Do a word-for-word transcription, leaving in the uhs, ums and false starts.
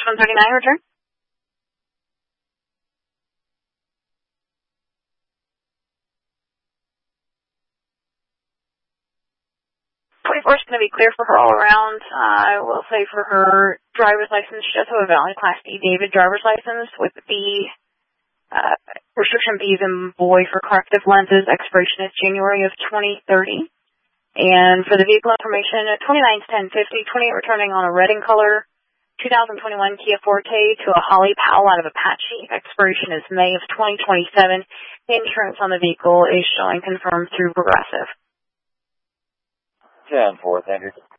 one thirty-nine, return. twenty-four is going to be clear for her all around. Uh, I will say for her driver's license, she does have a valid Class D David driver's license with the uh, restriction B's and boy for corrective lenses. Expiration is January of twenty thirty. And for the vehicle information, twenty-nine ten fifty, twenty-eight returning on a red in color, two thousand twenty-one Kia Forte to a Holly Powell out of Apache. Expiration is May of twenty twenty-seven. The insurance on the vehicle is showing confirmed through Progressive. ten four, thank you.